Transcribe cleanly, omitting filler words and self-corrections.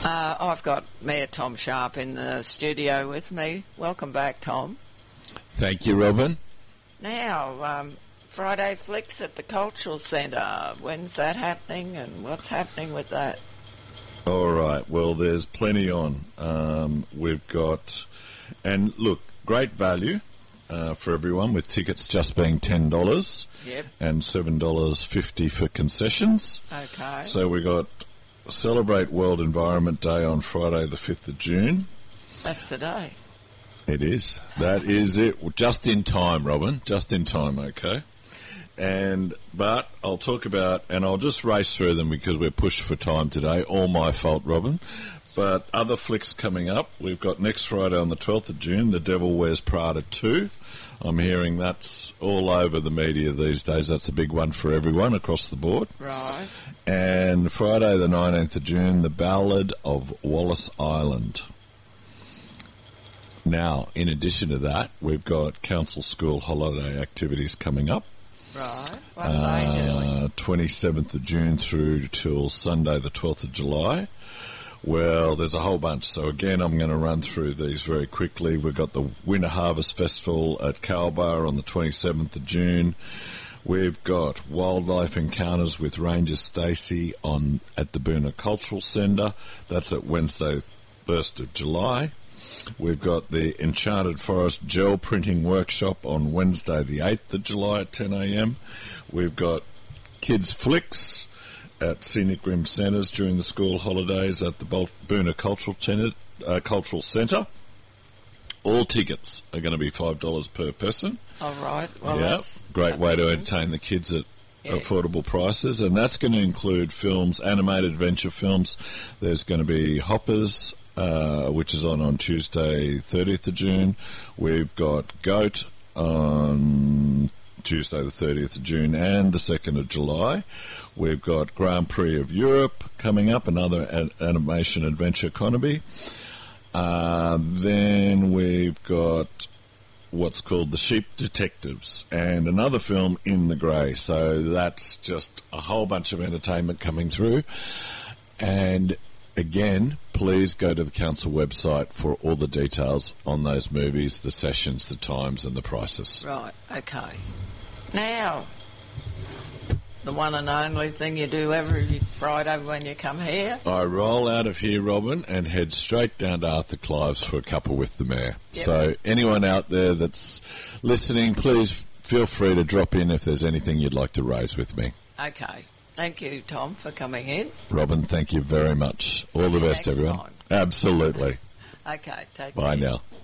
I've got Mayor Tom Sharp in the studio with me. Welcome back, Tom. Thank you, Robin. Now, Friday Flicks at the Cultural Centre. When's that happening and what's happening with that? All right, well, there's plenty on. We've got, and look, great value for everyone, with tickets just being $10 and $7.50 for concessions. Okay. So we got Celebrate World Environment Day on Friday the 5th of June. That's today. It is. That is it. Just in time, Robin. Just in time, okay? But I'll talk about, and I'll just race through them because we're pushed for time today. All my fault, Robin. But other flicks coming up. We've got next Friday on the 12th of June, The Devil Wears Prada 2. I'm hearing that's all over the media these days. That's a big one for everyone across the board. Right. And Friday the 19th of June, The Ballad of Wallace Island. Now, in addition to that, we've got council school holiday activities coming up. Right. What are they doing? 27th of June through till Sunday the 12th of July. Well, there's a whole bunch. So again, I'm going to run through these very quickly. We've got the Winter Harvest Festival at Cowbar on the 27th of June. We've got Wildlife Encounters with Ranger Stacey at the Boona Cultural Centre. That's at Wednesday, 1st of July. We've got the Enchanted Forest Gel Printing Workshop on Wednesday, the 8th of July at 10 a.m. We've got Kids Flicks at Scenic Rim Centres during the school holidays at the Boona Cultural Centre. All tickets are going to be $5 per person. All right. Well, that's great way to entertain the kids at affordable prices, and that's going to include films, animated adventure films. There's going to be Hoppers, which is on Tuesday, 30th of June. We've got Goat on Tuesday, the 30th of June and the 2nd of July. We've got Grand Prix of Europe coming up, another animation adventure economy. Then we've got what's called The Sheep Detectives and another film, In the Grey. So that's just a whole bunch of entertainment coming through. And again, please go to the council website for all the details on those movies, the sessions, the times and the prices. Right, okay. Now, the one and only thing you do every Friday when you come here. I roll out of here, Robin, and head straight down to Arthur Clive's for a couple with the Mayor. Yep. So anyone out there that's listening, please feel free to drop in if there's anything you'd like to raise with me. Okay. Thank you, Tom, for coming in. Robin, thank you very much. All the best, everyone. Time. Absolutely. Okay, take care. Bye now.